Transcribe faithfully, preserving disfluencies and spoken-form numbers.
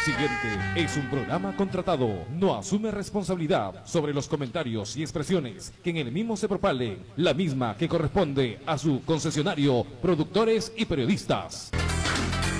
siguiente es un programa contratado. No asume responsabilidad sobre los comentarios y expresiones que en el mismo se propalen, la misma que corresponde a su concesionario, productores y periodistas.